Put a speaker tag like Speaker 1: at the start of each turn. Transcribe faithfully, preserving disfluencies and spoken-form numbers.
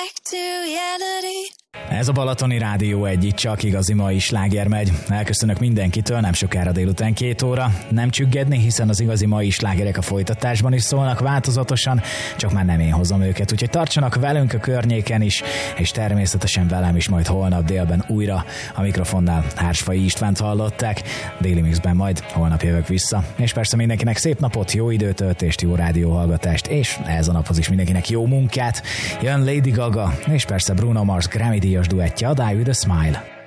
Speaker 1: back to reality.
Speaker 2: Ez a Balatoni Rádió egy, itt csak igazi mai sláger megy. Elköszönök mindenkitől, nem sokára délután két óra. Nem csüggedni, hiszen az igazi mai slágerek a folytatásban is szólnak változatosan, csak már nem én hozom őket. Úgyhogy tartsanak velünk a környéken is, és természetesen velem is majd holnap délben újra. A mikrofonnál Hársfai Istvánt hallották, Déli Mixben majd holnap jövök vissza. És persze mindenkinek szép napot, jó időtöltést, jó rádióhallgatást, és ehhez a naphoz is mindenkinek jó munkát. Jön Lady Gaga, és persze Bruno Mars Grammy díjas duettje, a Die With A Smile.